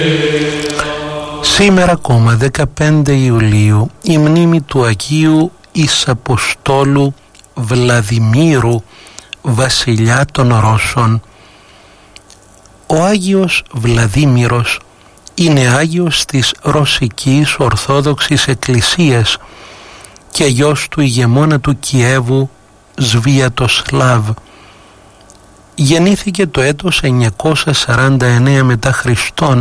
Σήμερα ακόμα 15 Ιουλίου η μνήμη του Αγίου Εις-Αποστόλου Βλαδιμήρου, βασιλιά των Ρώσων. Ο Άγιος Βλαδίμηρος είναι Άγιος της Ρωσικής Ορθόδοξης Εκκλησίας και γιος του ηγεμόνα του Κιέβου Σβιατοσλάβ. Γεννήθηκε το έτος 949 μετά Χριστόν